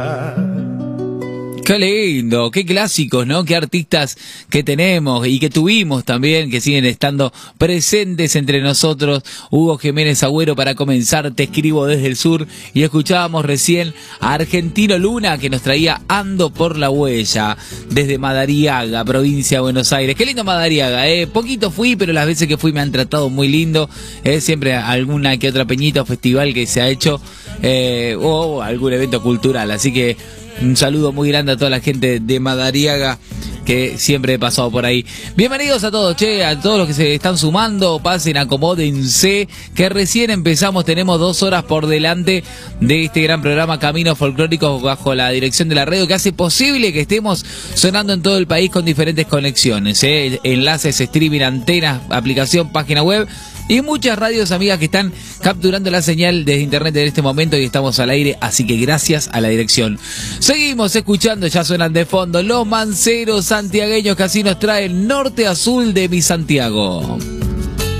Qué lindo, qué clásicos, ¿no? Qué artistas que tenemos y que tuvimos también, que siguen estando presentes entre nosotros. Hugo Jiménez Agüero para comenzar, Te escribo desde el sur. Y escuchábamos recién a Argentino Luna, que nos traía Ando por la huella, desde Madariaga, provincia de Buenos Aires. Qué lindo Madariaga, Poquito fui, pero las veces que fui me han tratado muy lindo. Siempre alguna que otra peñita o festival que se ha hecho, o algún evento cultural. Así que un saludo muy grande a toda la gente de Madariaga que siempre he pasado por ahí. Bienvenidos a todos, a todos los que se están sumando, pasen, acomódense, que recién empezamos, tenemos 2 horas por delante de este gran programa Caminos Folclóricos bajo la dirección de la radio que hace posible que estemos sonando en todo el país con diferentes conexiones, enlaces, streaming, antenas, aplicación, página web y muchas radios amigas que están capturando la señal desde internet en este momento y estamos al aire, así que gracias a la dirección. Seguimos escuchando, ya suenan de fondo los manceros santiagueños que así nos traen Norte Azul de mi Santiago.